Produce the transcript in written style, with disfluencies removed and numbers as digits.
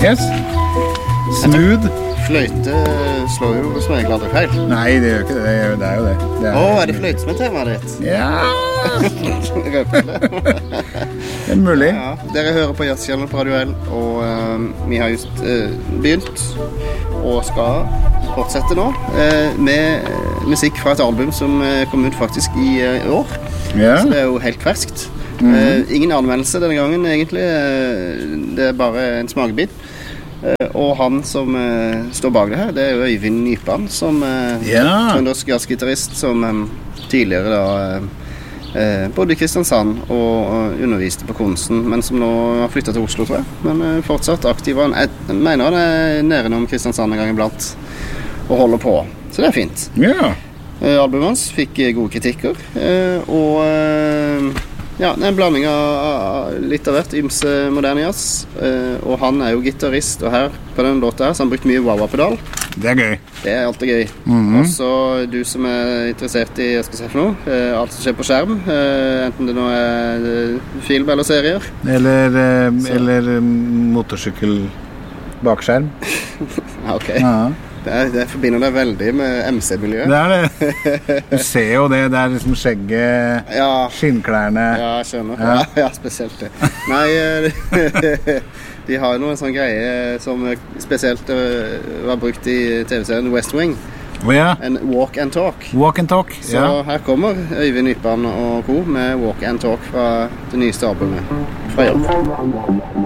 Yes. Smooth. Fløyte slår jo som regel aldri feil. Nei, det gjør ikke det. Det er jo det. Er det fløyte som er temaet ditt? Ja. Røper det. Det er mulig. Ja, dere hører på Jazzkjellene på Radio L, og vi har just begynt og skal fortsette nå med musikk fra et album som kom ut faktisk i år. Ja. Så det er jo helt ferskt. Ingen anmeldelse denne gangen egentlig. Det er bare en smakebit. Og han som står bak det her, det er jo Øyvind Nypan, som trøndersk jazzgitarist, som tidligere da bodde i Kristiansand og underviste på Konsen, men som nå har flyttet til Oslo, tror jeg. Men fortsatt aktiv. Jeg mener han er nede om Kristiansand en gang iblant og holder på. Så det er fint. Ja. Albumet hans fikk gode kritikker, og ja, det er en blanding av litt av hvert, ymse moderne jazz, og han er jo gitarist, og her på den låta her så har han brukt mye wah-wah-pedal. Det er gøy. Det er alltid gøy. Og så du som er interessert i, jeg skal se for noe, alt som skjer på skjerm, enten det nå er film eller serier. Eller motorsykkel bakskjerm. Ok. Ja. Det forbinder deg veldig med MC-miljøet. Det er det. Du ser jo det, det er liksom skjegget, skinnklærne. Ja, jeg skjønner. Ja, spesielt det. Nei, de har jo noen sånn greie som spesielt var brukt i TV-serien West Wing. En Walk and Talk. Walk and Talk, Så her kommer Øyvind Nypan og co. med Walk and Talk fra det nyeste albumet fra jobb.